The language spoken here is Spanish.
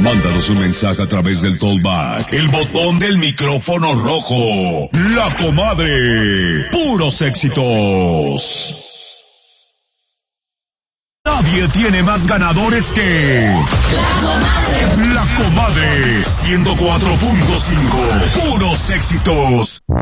Mándanos un mensaje a través del Tollback, el botón del micrófono rojo. La Comadre. Puros éxitos. Nadie tiene más ganadores que La Comadre 104.5. Puros éxitos.